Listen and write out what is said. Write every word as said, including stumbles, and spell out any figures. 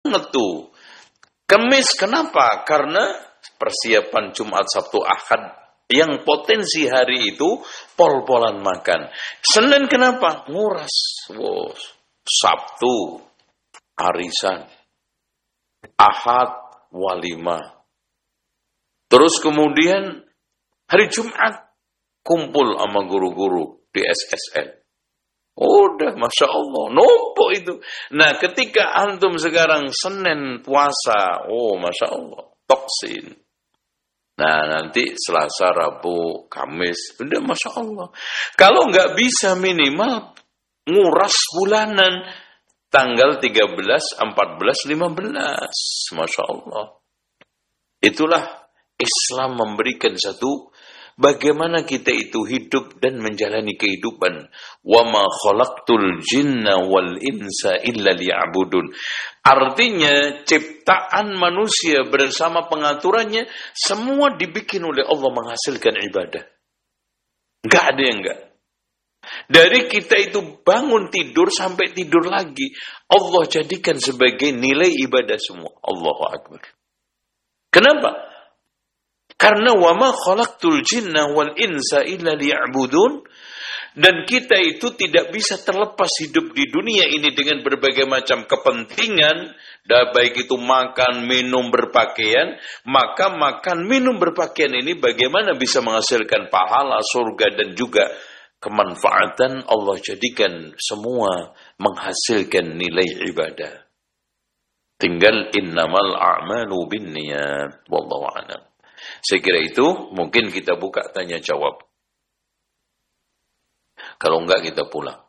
tuh. Kamis kenapa? Karena persiapan Jumat, Sabtu, Ahad yang potensi hari itu pol-polan makan. Senin kenapa? Nguras. Wow. Sabtu arisan. Ahad walimah. Terus kemudian hari Jumat kumpul sama guru-guru di S S N. Udah, Masya Allah, numpuk itu. Nah, ketika antum sekarang Senin puasa, oh Masya Allah, toksin. Nah, nanti Selasa, Rabu, Kamis, udah Masya Allah. Kalau nggak bisa minimal nguras bulanan, tanggal tiga belas, empat belas, lima belas, Masya Allah. Itulah Islam memberikan satu bagaimana kita itu hidup dan menjalani kehidupan. Wa ma khalaqtul jinna wal insa illa liya'budun. Artinya ciptaan manusia bersama pengaturannya semua dibikin oleh Allah menghasilkan ibadah. Enggak ada yang enggak. Dari kita itu bangun tidur sampai tidur lagi, Allah jadikan sebagai nilai ibadah semua. Allahu Akbar. Kenapa? Karena wa ma khalaqtul jinna wal insa illa liya'budun, dan kita itu tidak bisa terlepas hidup di dunia ini dengan berbagai macam kepentingan, baik itu makan, minum, berpakaian. Maka makan, minum, berpakaian ini bagaimana bisa menghasilkan pahala, surga dan juga kemanfaatan. Allah jadikan semua menghasilkan nilai ibadah. Tinggal innamal a'malu binniyat wallahu a'lam. Saya kira itu mungkin kita buka tanya jawab. Kalau enggak kita pulang.